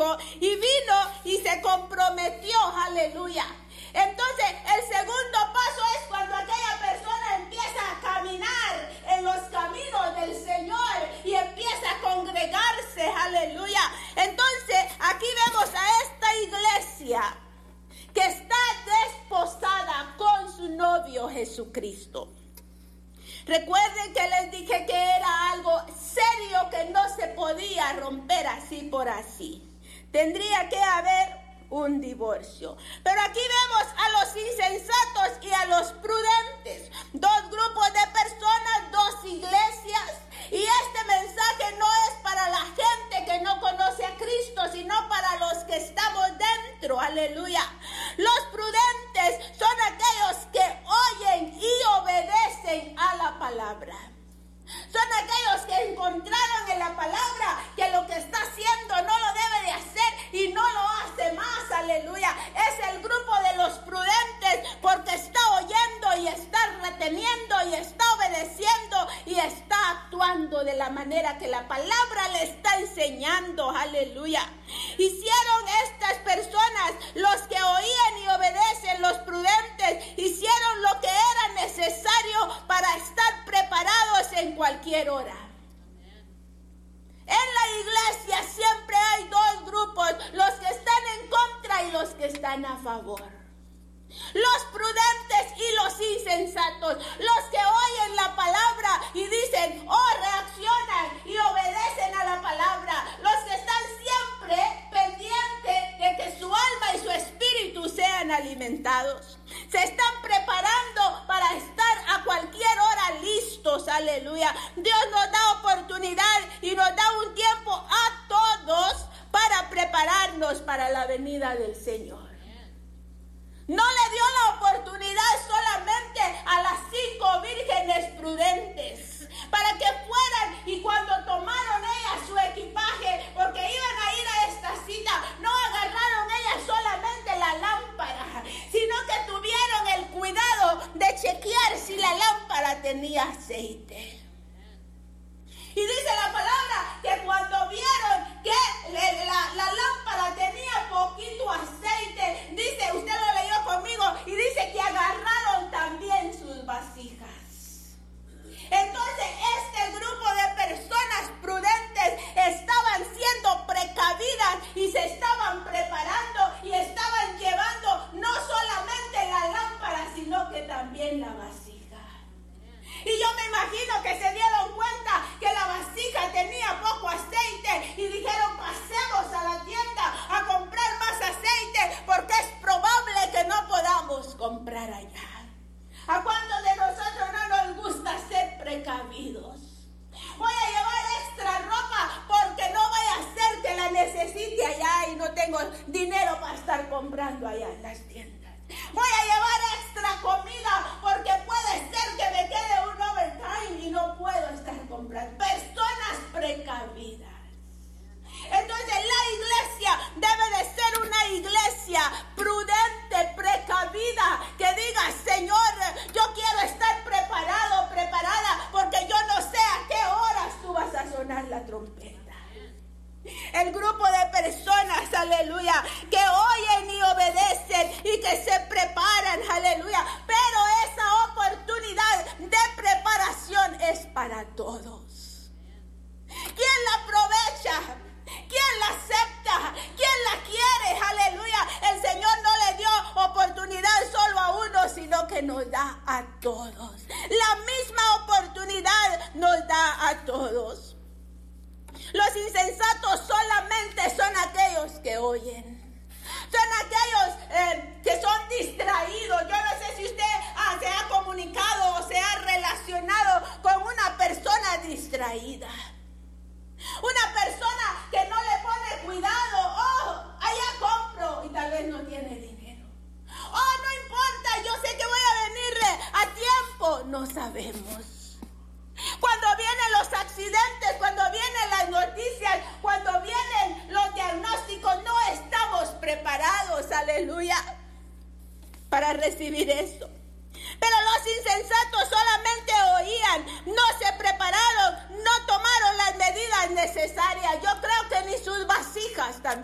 dijo, y vino y se comprometió, aleluya. Entonces, el segundo paso es cuando aquella persona empieza a caminar en los caminos del Señor y empieza a congregarse, aleluya. Entonces, aquí vemos a esta iglesia que está desposada con su novio Jesucristo. Recuerden que les dije que era algo serio que no se podía romper así por así. Tendría que haber un divorcio. Pero aquí vemos a los insensatos y a los prudentes. Dos grupos de personas, dos iglesias. Y este mensaje no es para la gente que no conoce a Cristo, sino para los que estamos dentro. Aleluya. Los prudentes son aquellos que oyen y obedecen a la palabra. Son aquellos que encontraron en la palabra que lo que está haciendo no lo debe de hacer y no lo hace más, aleluya. Es el grupo de los prudentes porque está oyendo y está reteniendo y está obedeciendo y está actuando de la manera que la palabra le está enseñando, aleluya. Hicieron estas personas, los que oían y obedecen, los prudentes, hicieron lo que era necesario para estar preparados en cualquier hora. En la iglesia siempre hay dos grupos, los que están en contra y los que están a favor. Los prudentes y los insensatos, los que oyen la palabra y dicen, reaccionan y obedecen a la palabra. Los que están siempre pendientes de que su alma y su espíritu sean alimentados. Se están preparando para estar a cualquier hora listos, aleluya. Dios nos da oportunidad y nos da un tiempo a todos para prepararnos para la venida del Señor. No le dio la oportunidad solamente a las 5 vírgenes prudentes para que fueran y cuando tomaron ellas su equipaje, porque iban a ir a esta cita, no agarraron ellas solamente la lámpara, sino que tuvieron el cuidado de chequear si la lámpara tenía aceite. Y dice la palabra que cuando vieron que la lámpara tenía poquito aceite, dice, usted lo leyó conmigo, y dice que agarraron también sus vasijas. Entonces este grupo de personas prudentes estaban siendo precavidas y se estaban preparando y estaban llevando no solamente la lámpara, sino que también la vasija. Y yo me imagino que se dieron cuenta que la vasija tenía poco aceite y dijeron, pasemos a la tienda a comprar más aceite porque es probable que no podamos comprar allá. ¿A cuántos de nosotros no nos gusta ser precavidos? Voy a llevar extra ropa porque no vaya a ser que la necesite allá y no tengo dinero para estar comprando allá en las tiendas. Voy a llevar extra comida porque puede ser que me quede un overtime y no puedo estar comprando. Personas precavidas. Entonces la iglesia debe de ser una iglesia prudente, precavida, que diga, Señor, yo quiero estar preparado, preparada, porque yo no sé a qué horas tú vas a sonar la trompeta. El grupo de personas, aleluya, que oyen y obedecen y que se preparan, aleluya. Pero esa oportunidad de preparación es para todos. ¿Quién la aprovecha? ¿Quién la acepta? ¿Quién la quiere? Aleluya. El Señor no le dio oportunidad solo a uno, sino que nos da a todos. La misma oportunidad nos da a todos. Los insensatos solamente son aquellos que oyen. Son aquellos que son distraídos. Yo no sé si usted se ha comunicado o se ha relacionado con una persona distraída. Una persona que no le pone cuidado. Allá compro y tal vez no tiene dinero. No importa, yo sé que voy a venir a tiempo. No sabemos. Cuando vienen los accidentes, cuando vienen las noticias, cuando vienen los diagnósticos, no estamos preparados, aleluya, para recibir eso. Pero los insensatos solamente oían, no se prepararon, no tomaron las medidas necesarias. Yo creo que ni sus vasijas también.